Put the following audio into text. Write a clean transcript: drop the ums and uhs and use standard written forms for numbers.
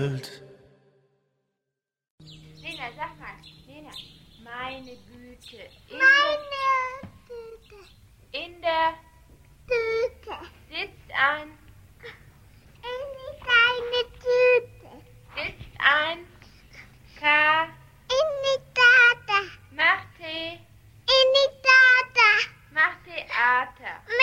Lena, sag mal, Lena, meine Güte. In der Tüte sitzt ein in die kleine Tüte sitzt ein K. in die Tata Macht Tee, in die Tata macht Theater.